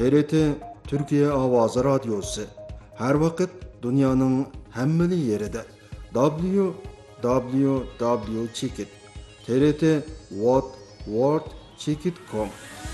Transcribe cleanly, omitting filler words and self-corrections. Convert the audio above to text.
TRT Türkiye Avazı Radyosu. Her vakit dünyanın hemmeli yerinde. www.chekit TRT World Chekit.com